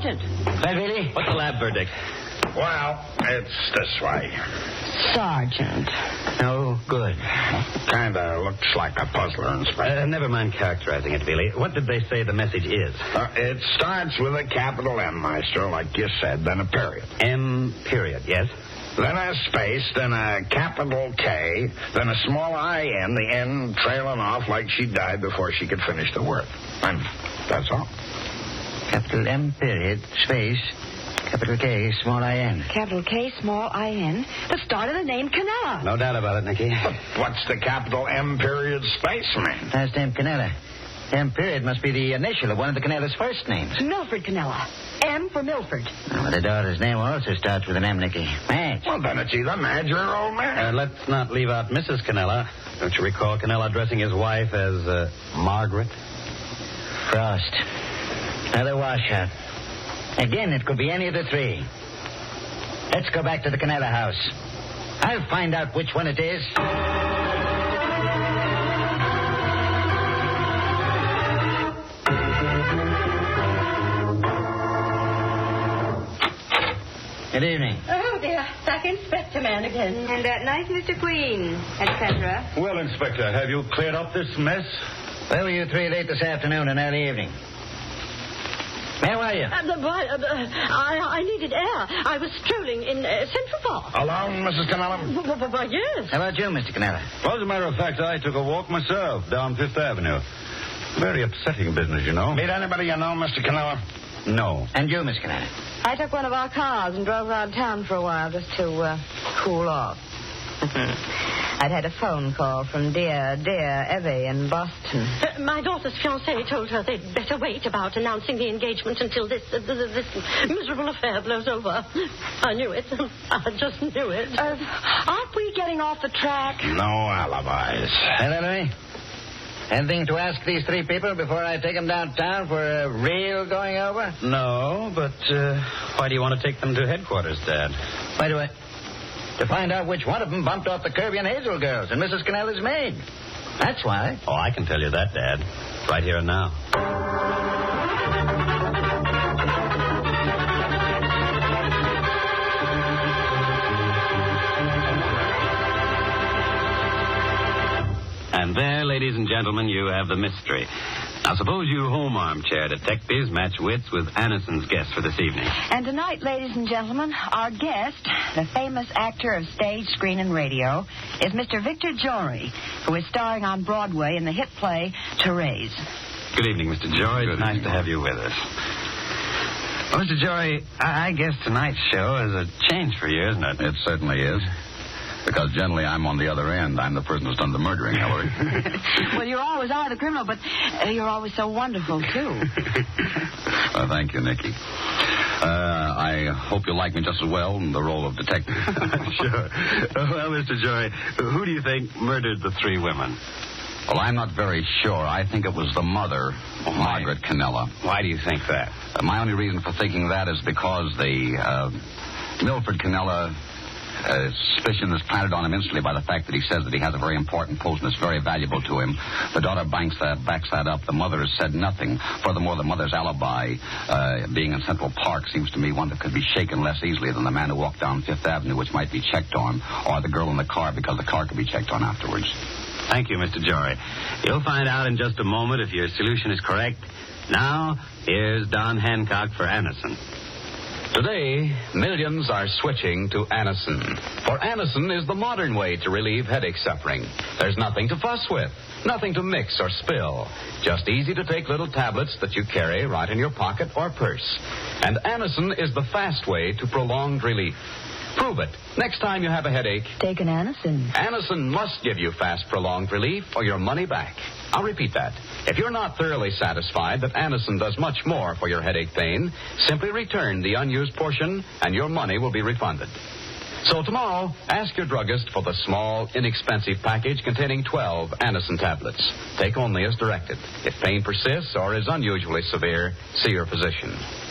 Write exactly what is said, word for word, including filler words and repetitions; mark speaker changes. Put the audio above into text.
Speaker 1: Sergeant.
Speaker 2: That really?
Speaker 3: What's the lab verdict?
Speaker 4: Well, it's this way.
Speaker 1: Sergeant.
Speaker 2: No good.
Speaker 4: Kind of looks like a puzzler, Inspector.
Speaker 3: Uh, never mind characterizing it, Billy. What did they say the message is?
Speaker 4: Uh, it starts with a capital M, Maestro, like you said, then a period.
Speaker 3: M period, yes?
Speaker 4: Then a space, then a capital K, then a small I N, the N trailing off like she died before she could finish the word. And that's all.
Speaker 2: Capital M period, space, capital K, small I N.
Speaker 1: Capital K, small I N. The start of the name Canella.
Speaker 3: No doubt about it, Nicky.
Speaker 4: But what's the capital M period space mean?
Speaker 2: Last name Canella. M period must be the initial of one of the Canella's first names.
Speaker 1: Milford Canella. M for Milford.
Speaker 2: Well, the daughter's name also starts with an M, Nicky. Madge.
Speaker 4: Well, then it's either Madge or old man.
Speaker 3: Uh, let's not leave out Missus Canella. Don't you recall Canella addressing his wife as uh, Margaret?
Speaker 2: Frost. Another washout. Again, it could be any of the three. Let's go back to the Canella house. I'll find out which one it is. Good evening.
Speaker 5: Oh, dear. Back Inspector Man again. And that nice Mister Queen, et cetera.
Speaker 6: Well, Inspector, have you cleared up this mess?
Speaker 2: Where were you three late this afternoon and early evening? Where were you?
Speaker 5: Uh, why, uh, I, I needed air. I was strolling in uh, Central Park.
Speaker 4: Alone, Missus Canella?
Speaker 5: Why, why, yes.
Speaker 2: How about you, Mister Canella?
Speaker 6: Well, as a matter of fact, I took a walk myself down Fifth Avenue. Very upsetting business, you know.
Speaker 4: Meet anybody you know, Mister Canella?
Speaker 6: No.
Speaker 2: And you, Miss Canella?
Speaker 1: I took one of our cars and drove around town for a while just to uh, cool off. I'd had a phone call from dear, dear Evie in Boston.
Speaker 5: Uh, my daughter's fiancé told her they'd better wait about announcing the engagement until this uh, this miserable affair blows over. I knew it. I just knew it.
Speaker 1: Uh, aren't we getting off the track?
Speaker 4: No alibis.
Speaker 2: Well, Emily, anything to ask these three people before I take them downtown for a real going over?
Speaker 3: No, but uh, why do you want to take them to headquarters, Dad?
Speaker 2: Why do I? To find out which one of them bumped off the Kirby and Hazel girls and Missus Canella's maid. That's why.
Speaker 3: Oh, I can tell you that, Dad. Right here and now. And there, ladies and gentlemen, you have the mystery. Now, suppose you home armchair detectives match wits with Anison's guest for this evening.
Speaker 1: And tonight, ladies and gentlemen, our guest, the famous actor of stage, screen, and radio, is Mister Victor Jory, who is starring on Broadway in the hit play Therese.
Speaker 3: Good evening, Mister Jory. It's nice to have you with us. Well, Mister Jory, I, I guess tonight's show is a change for you, isn't it?
Speaker 6: It certainly is. Because generally I'm on the other end. I'm the person who's done the murdering, Hillary.
Speaker 1: Well, you always are the criminal, but uh, you're always so wonderful, too.
Speaker 6: Well, thank you, Nicky. Uh, I hope you like me just as well in the role of detective.
Speaker 3: Sure. Well, Mister Jory, who do you think murdered the three women?
Speaker 6: Well, I'm not very sure. I think it was the mother,
Speaker 3: Oh,
Speaker 6: Margaret Canella.
Speaker 3: Why do you think that?
Speaker 6: Uh, my only reason for thinking that is because the uh, Milford Canella... Uh, suspicion is planted on him instantly by the fact that he says that he has a very important post and it's very valuable to him. The daughter banks that, backs that up. The mother has said nothing. Furthermore, the mother's alibi, uh, being in Central Park, seems to me one that could be shaken less easily than the man who walked down Fifth Avenue, which might be checked on, or the girl in the car, because the car could be checked on afterwards.
Speaker 3: Thank you, Mister Jory. You'll find out in just a moment if your solution is correct. Now, here's Don Hancock for Anison.
Speaker 7: Today, millions are switching to Anison. For Anison is the modern way to relieve headache suffering. There's nothing to fuss with, nothing to mix or spill. Just easy to take little tablets that you carry right in your pocket or purse. And Anison is the fast way to prolonged relief. Prove it. Next time you have a headache,
Speaker 1: Take an Anison.
Speaker 7: Anison must give you fast, prolonged relief or your money back. I'll repeat that. If you're not thoroughly satisfied that Anison does much more for your headache pain, simply return the unused portion and your money will be refunded. So tomorrow, ask your druggist for the small, inexpensive package containing twelve Anison tablets. Take only as directed. If pain persists or is unusually severe, see your physician.